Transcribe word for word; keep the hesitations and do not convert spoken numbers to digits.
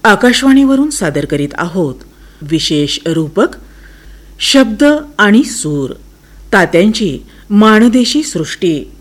आकाशवाणीवरून सादर करीत आहोत विशेष रूपक शब्द आणि सूर, तात्यांची माणदेशी सृष्टी.